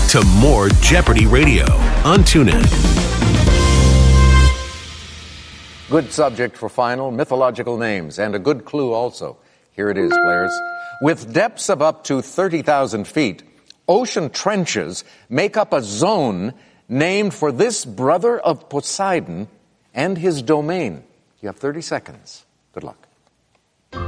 to more Jeopardy Radio on TuneIn. Good subject for final, mythological names, and a good clue also. Here it is, players. With depths of up to 30,000 feet, ocean trenches make up a zone named for this brother of Poseidon and his domain. You have 30 seconds. Good luck.